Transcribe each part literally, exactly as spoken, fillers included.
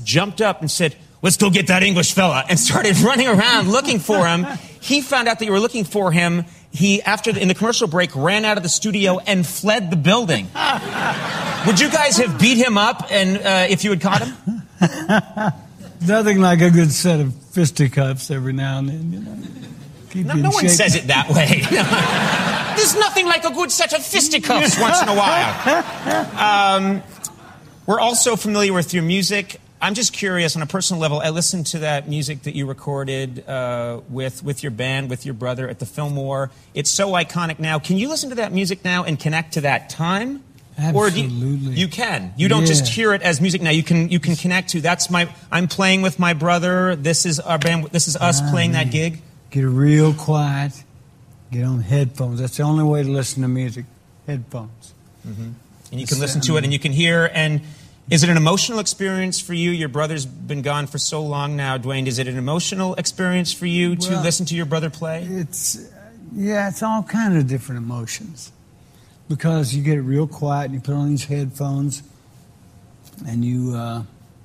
jumped up and said, "Let's go get that English fella," and started running around looking for him. He found out that you were looking for him. He, after the, in the commercial break, ran out of the studio and fled the building. Would you guys have beat him up and uh, if you had caught him? Nothing like a good set of fisticuffs every now and then, you know. Keep No, you in no one shape. says it that way. There's nothing like a good set of fisticuffs once in a while. Um, we're also familiar with your music. I'm just curious, on a personal level, I listened to that music that you recorded uh, with, with your band, with your brother at the Fillmore. It's so iconic now. Can you listen to that music now and connect to that time? Absolutely. Or do you, you can. You don't Yeah. just hear it as music now. You can you can connect to, that's my, I'm playing with my brother. This is our band. This is us Ah, playing man. that gig. Get real quiet. Get on headphones. That's the only way to listen to music. Headphones. Mm-hmm. And you can listen to it and you can hear. And is it an emotional experience for you? Your brother's been gone for so long now, Dwayne. Is it an emotional experience for you to Well, listen to your brother play? It's, yeah, it's all kind of different emotions. Because you get it real quiet and you put on these headphones and you uh,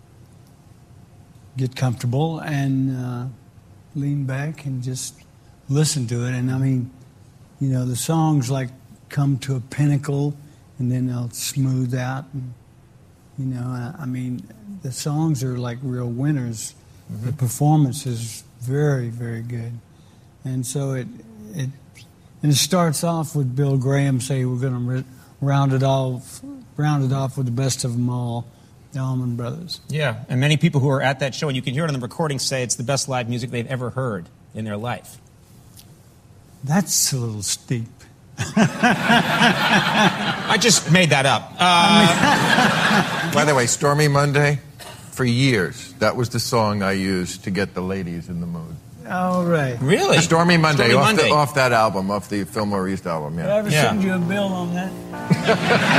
get comfortable and uh, lean back and just listen to it. And I mean, you know, the songs like come to a pinnacle and then they'll smooth out. And, you know, I, I mean, the songs are like real winners. Mm-hmm. The performance is very, very good. And so it, it and it starts off with Bill Graham saying we're going to round it off, round it off with the best of them all, the Allman Brothers. Yeah, and many people who are at that show, and you can hear it on the recording, say it's the best live music they've ever heard in their life. That's a little steep. I just made that up. Uh, By the way, Stormy Monday, for years, that was the song I used to get the ladies in the mood. All right. Really? Stormy Monday, Stormy off, Monday. the, off that album, off the Fillmore East album, Did I yeah. ever Yeah. send you a bill on that?